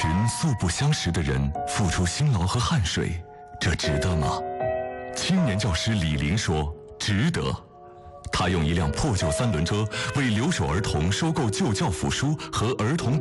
群素不相识的人付出辛劳和汗水，这值得吗？青年教师李林说：“值得。”他用一辆破旧三轮车为留守儿童收购旧教辅书和儿童